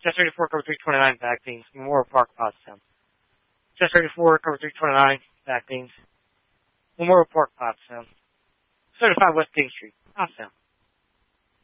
Chest 34, cover 329, back beans. Memorial Park, Pottstown. Chest 34, cover 329, back beans. Memorial Park, Pottstown. 35 West King Street, Pottstown.